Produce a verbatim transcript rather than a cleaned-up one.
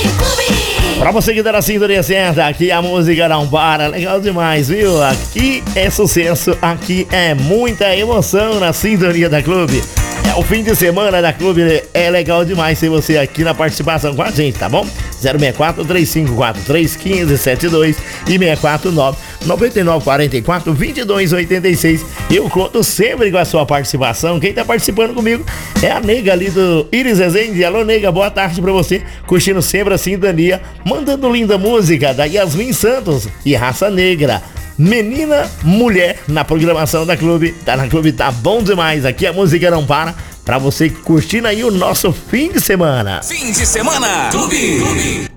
Pra você que tá na sintonia certa, aqui a música não para, legal demais, viu? Aqui é sucesso, aqui é muita emoção na sintonia da Clube. É o fim de semana da Clube, é legal demais ter você aqui na participação com a gente, tá bom? zero seis quatro, três cinco quatro, três um cinco sete dois e seis quatro nove, nove nove quatro quatro, dois dois oito seis. Eu conto sempre com a sua participação. Quem tá participando comigo é a nega ali do Iris Rezende. Alô, nega, boa tarde pra você. Curtindo sempre a sintonia, mandando linda música da Yasmin Santos e Raça Negra. Menina, mulher na programação da Clube. Tá na Clube, tá bom demais. Aqui a música não para. Pra você curtindo aí o nosso fim de semana. Fim de semana, Clube. Clube.